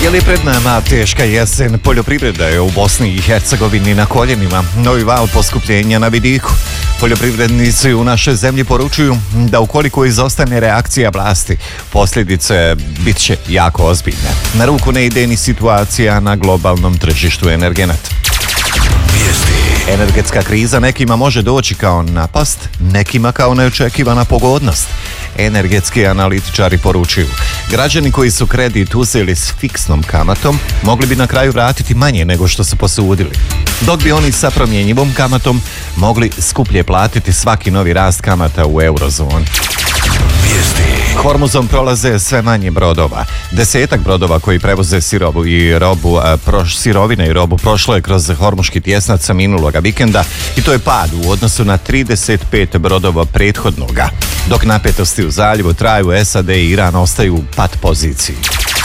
Je li pred nama teška jesen? Poljoprivreda je u Bosni i Hercegovini na koljenima. Novi val poskupljenja na vidiku. Poljoprivrednici u našoj zemlji poručuju da ukoliko izostane reakcija vlasti, posljedice bit će jako ozbiljne. Na ruku ne ide ni situacija na globalnom tržištu energenata. Energetska kriza nekima može doći kao napast, nekima kao neočekivana pogodnost. Energetski analitičari poručuju, građani koji su kredit uzeli s fiksnom kamatom mogli bi na kraju vratiti manje nego što su posudili, dok bi oni sa promjenjivom kamatom mogli skuplje platiti svaki novi rast kamata u eurozoni. Hormuzom prolaze sve manje brodova. 10 brodova koji prevoze sirovine i robu prošlo je kroz Hormuški tjesnac minuloga vikenda i to je pad u odnosu na 35 brodova prethodnoga, dok napetosti u zaljevu traju, SAD i Iran ostaju u pat poziciji.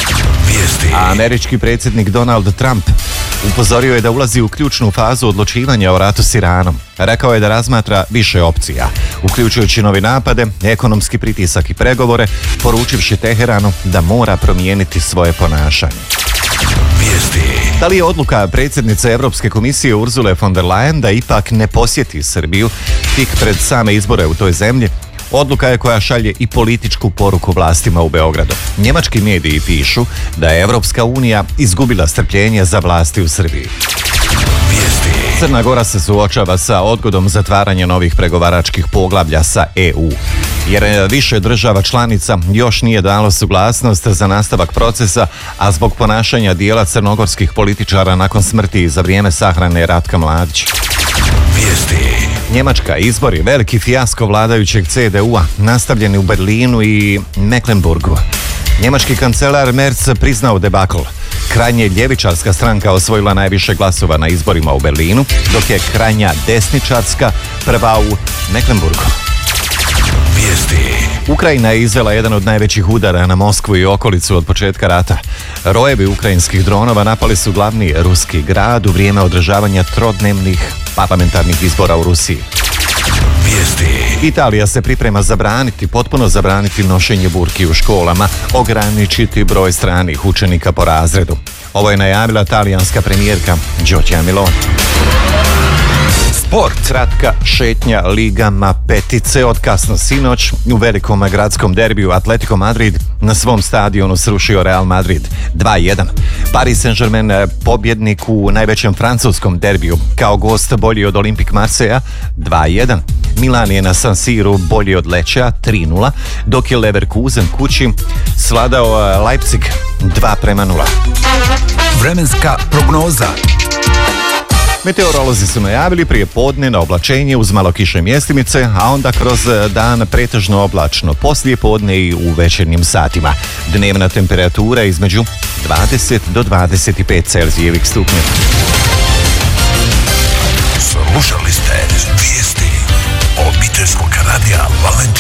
A američki predsjednik Donald Trump upozorio je da ulazi u ključnu fazu odlučivanja o ratu s Iranom. Rekao je da razmatra više opcija, uključujući novi napade, ekonomski pritisak i pregovore, poručivši Teheranu da mora promijeniti svoje ponašanje. Da li je odluka predsjednice Europske komisije Ursule von der Leyen da ipak ne posjeti Srbiju tik pred same izbore u toj zemlji? Odluka je koja šalje i političku poruku vlastima u Beogradu. Njemački mediji pišu da je Evropska unija izgubila strpljenje za vlasti u Srbiji. Crna Gora se suočava sa odgodom zatvaranja novih pregovaračkih poglavlja sa EU, jer više država članica još nije dalo suglasnost za nastavak procesa, a zbog ponašanja dijela crnogorskih političara nakon smrti za vrijeme sahrane Ratka Mladića. Njemačka izbori, veliki fijasko vladajućeg CDU-a, nastavljeni u Berlinu i Mecklenburgu. Njemački kancelar Merz priznao debakl. Krajnje ljevičarska stranka osvojila najviše glasova na izborima u Berlinu, dok je krajnja desničarska prva u Mecklenburgu. Ukrajina je izvela jedan od najvećih udara na Moskvu i okolicu od početka rata. Rojevi ukrajinskih dronova napali su glavni ruski grad u vrijeme održavanja trodnevnih parlamentarnih izbora u Rusiji. Italija se priprema potpuno zabraniti nošenje burki u školama, ograničiti broj stranih učenika po razredu. Ovo je najavila talijanska premijerka Giorgia Meloni. Sport. Kratka šetnja ligama petice od kasno sinoć u velikom gradskom derbiju Atletico Madrid na svom stadionu srušio Real Madrid 2-1. Paris Saint-Germain, pobjednik u najvećem francuskom derbiju, kao gost bolji od Olympique Marseille 2-1. Milan je na San Siru bolji od Lecea 3-0, dok je Leverkusen kući svladao Leipzig 2-0. Vremenska prognoza. Meteorolozi su najavili prije podne na oblačenje uz malo kiše mjestimice, a onda kroz dan pretežno oblačno, poslije podne i u večernjim satima. Dnevna temperatura između 20 do 25 Celzijevih stupnja. Slušali ste vijesti obiteljskog radija Valentina.